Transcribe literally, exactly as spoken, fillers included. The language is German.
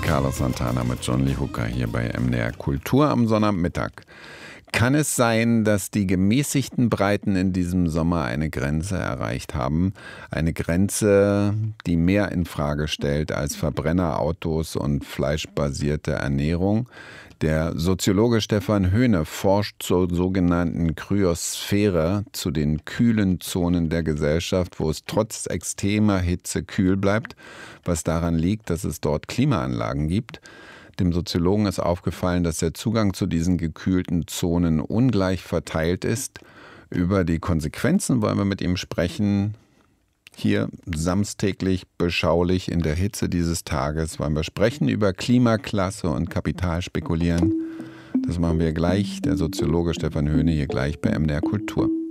Carlos Santana mit John Lee Hooker hier bei M D R Kultur am Sonnabendmittag. Kann es sein, dass die gemäßigten Breiten in diesem Sommer eine Grenze erreicht haben? Eine Grenze, die mehr in Frage stellt als Verbrennerautos und fleischbasierte Ernährung. Der Soziologe Stefan Höhne forscht zur sogenannten Kryosphäre, zu den kühlen Zonen der Gesellschaft, wo es trotz extremer Hitze kühl bleibt, was daran liegt, dass es dort Klimaanlagen gibt. Dem Soziologen ist aufgefallen, dass der Zugang zu diesen gekühlten Zonen ungleich verteilt ist. Über die Konsequenzen wollen wir mit ihm sprechen. Hier samstäglich beschaulich in der Hitze dieses Tages wollen wir sprechen über Klimaklasse und Kapital spekulieren. Das machen wir gleich. Der Soziologe Stefan Höhne hier gleich bei M D R Kultur.